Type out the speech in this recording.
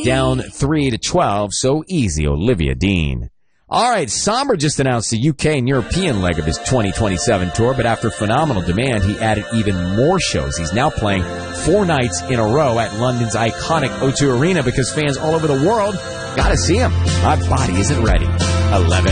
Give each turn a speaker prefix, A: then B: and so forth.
A: down 3-12, so easy, Olivia Dean. All right, Somber just announced the UK and European leg of his 2027 tour, but after phenomenal demand, he added even more shows. He's now playing 4 nights in a row at London's iconic O2 Arena because fans all over the world got to see him. My body isn't ready. 11.